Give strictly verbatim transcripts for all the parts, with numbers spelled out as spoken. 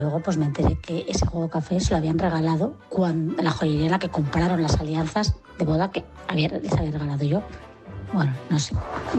Luego pues me enteré que ese juego café se lo habían regalado cuando, en la joyería en la que compraron las alianzas de boda que había, les había regalado yo. Bueno, no sé,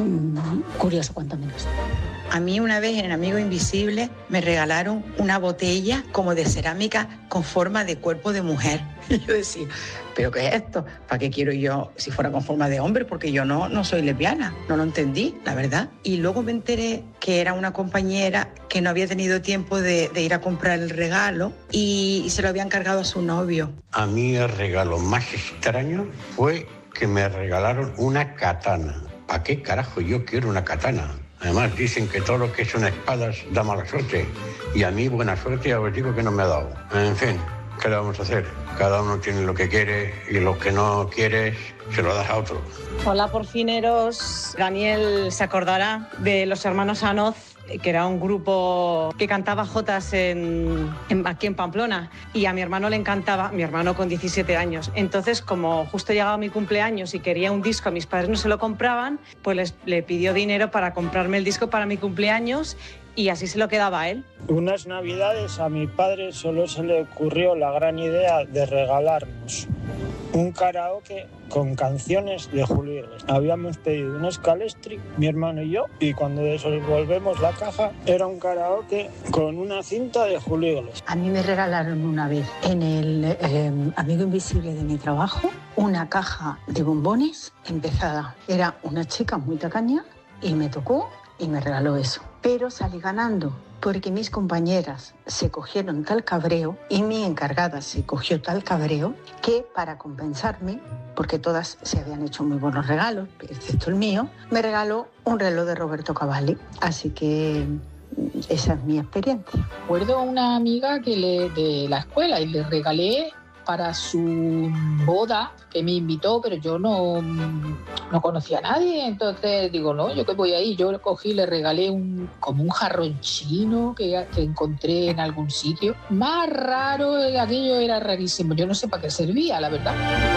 curioso cuanto menos. A mí una vez en Amigo Invisible me regalaron una botella como de cerámica con forma de cuerpo de mujer. Y yo decía, ¿pero qué es esto? ¿Para qué quiero yo si fuera con forma de hombre? Porque yo no, no soy lesbiana, no lo entendí, la verdad. Y luego me enteré que era una compañera que no había tenido tiempo de, de ir a comprar el regalo y, y se lo habían cargado a su novio. A mí el regalo más extraño fue que me regalaron una katana. ¿Para qué carajo yo quiero una katana? Además dicen que todo lo que son espadas da mala suerte. Y a mí buena suerte ya os digo que no me ha dado. En fin, ¿qué le vamos a hacer? Cada uno tiene lo que quiere y lo que no quieres se lo das a otro. Hola porcineros. Daniel se acordará de los hermanos Anoz, que era un grupo que cantaba jotas en, en, aquí en Pamplona, y a mi hermano le encantaba, mi hermano con diecisiete años. Entonces, como justo llegaba mi cumpleaños y quería un disco, a mis padres no se lo compraban, pues les, le pidió dinero para comprarme el disco para mi cumpleaños y así se lo quedaba a él. Unas navidades a mi padre solo se le ocurrió la gran idea de regalarnos un karaoke con canciones de Julio Iglesias. Habíamos pedido un Scalestri, mi hermano y yo, y cuando devolvemos la caja era un karaoke con una cinta de Julio Iglesias. A mí me regalaron una vez en el eh, Amigo Invisible de mi trabajo una caja de bombones empezada. Era una chica muy tacaña y me tocó y me regaló eso. Pero salí ganando porque mis compañeras se cogieron tal cabreo y mi encargada se cogió tal cabreo que para compensarme, porque todas se habían hecho muy buenos regalos, excepto el mío, me regaló un reloj de Roberto Cavalli. Así que esa es mi experiencia. Recuerdo a una amiga que le, de la escuela y le regalé para su boda, que me invitó, pero yo no, no conocía a nadie, entonces digo, no, yo que voy ahí, yo cogí, le regalé un, como un jarrón chino que, que encontré en algún sitio. Más raro, aquello era rarísimo, yo no sé para qué servía, la verdad.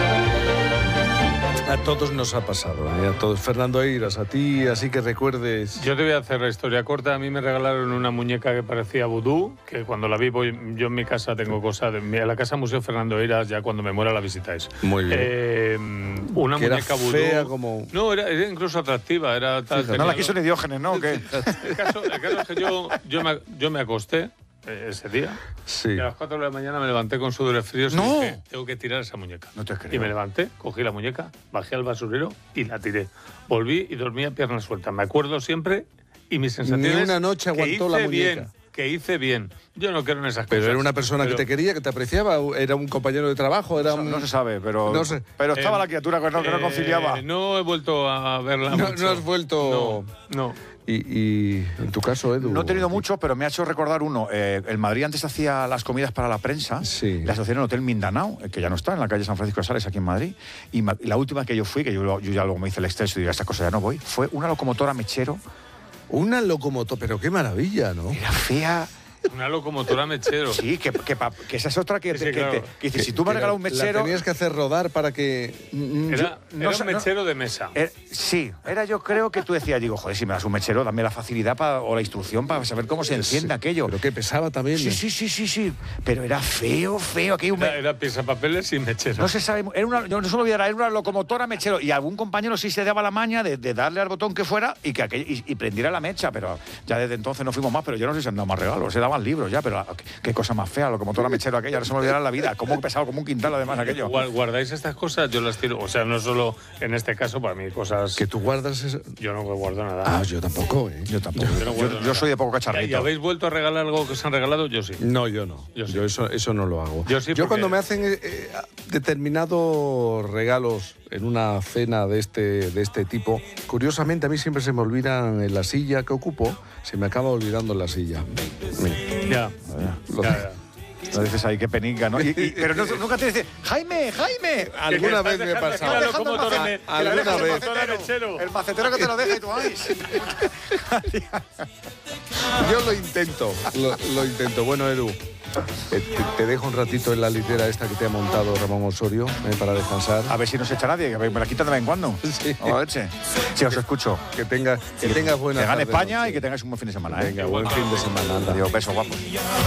A todos nos ha pasado, ¿eh? A todos. Fernando Eiras, a ti, así que recuerdes... Yo te voy a hacer la historia corta. A mí me regalaron una muñeca que parecía vudú, que cuando la vi, voy, yo en mi casa tengo cosas... De, en la casa Museo Fernando Eiras, ya cuando me muera la visitáis. Muy bien. Eh, una que muñeca era vudú... fea como... No, era, era incluso atractiva. Era tal, Fíjate, no la quiso ni Diógenes, ¿no? ¿Qué? El caso, el caso es que yo, yo, me, yo me acosté ese día. Sí. Y a las cuatro de la mañana me levanté con sudores fríos ¡No! y dije, tengo que tirar esa muñeca. No te creo. Y me levanté, cogí la muñeca, bajé al basurero y la tiré. Volví y dormí a piernas sueltas. Me acuerdo siempre y mis sensaciones... Ni una noche aguantó la muñeca. Bien, que hice bien. Yo no creo en esas Pero cosas. era una persona pero... que te quería, que te apreciaba, era un compañero de trabajo, era un... No se sabe, pero, no sé. pero estaba eh, la criatura que no, que no conciliaba. Eh, no he vuelto a verla No, mucho. no has vuelto... No, no. Y, y en tu caso, Edu... No he tenido mucho, pero me ha hecho recordar uno. Eh, el Madrid antes hacía las comidas para la prensa. Sí. Las hacían en el Hotel Mindanao, que ya no está, en la calle San Francisco de Sales, aquí en Madrid. Y, ma- y la última que yo fui, que yo, yo ya luego me hice el exceso y digo, estas cosas ya no voy, fue una locomotora mechero. Una locomotora, pero qué maravilla, ¿no? Era fea. Una locomotora mechero. Sí, que, que, pa- que esa es otra que, Sí, que, claro. que, que dice, si tú me has Que regalado un la- mechero... La tenías que hacer rodar para que... mm, Era, yo- era no sa- un mechero de mesa. Eh, sí, era yo creo que tú decías, digo, joder, si me das un mechero, dame la facilidad pa- o la instrucción para saber cómo se enciende Sí, aquello. Pero que pesaba también. Sí, sí, sí, sí, sí. Pero era feo, feo. Aquello me- Era, era pisapapeles y mechero. No se sabe, era una, yo no se me olvidará, era una locomotora mechero. Y algún compañero sí se daba la maña de, de darle al botón que fuera y que aquello, y, y prendiera la mecha, pero ya desde entonces no fuimos más, pero yo no sé si han dado más regalos, se daban libros ya, pero qué, qué cosa más fea, locomotora mechero aquella, no se me olvidará en la vida. Cómo pesado, como un quintal además aquello. Guar- ¿Guardáis estas cosas? Yo las tiro. O sea, no solo en este caso, para mí, cosas... Que tú guardas eso... Yo no guardo nada. Ah, yo tampoco, ¿eh? Yo tampoco. Yo no Yo, guardo yo nada. soy de poco ¿Y cacharrito. habéis vuelto a regalar algo que os han regalado? Yo sí. No, yo no. Yo Yo, sí. eso, eso no lo hago. Yo sí, Yo porque- cuando me hacen eh, eh, determinados regalos en una cena de este, de este tipo, curiosamente a mí siempre se me olvidan en la silla que ocupo, se me acaba olvidando en la silla. Me- Ya. lo- ya, ya. Lo dices ahí, qué peninga, ¿no? Y- y- pero no- nunca te dice, Jaime, Jaime. Alguna Que vez te me ha estás pasado. dejando la locomotora me- A- que la alguna dejas vez. el macetero, mechero. El macetero que te lo deja y tú, ay. Yo lo intento, lo, lo intento. Bueno, Edu, eh, te, te dejo un ratito en la litera esta que te ha montado Ramón Osorio eh, para descansar. A ver si no se echa nadie, que me la quitan de vez en cuando. Sí. A ver, sí. Sí, os escucho. Que tengas que tengas buena Que gane tarde, España noche. y que tengáis un buen fin de semana, ¿eh? Venga, buen fin de semana. Anda. Adiós, besos, guapos.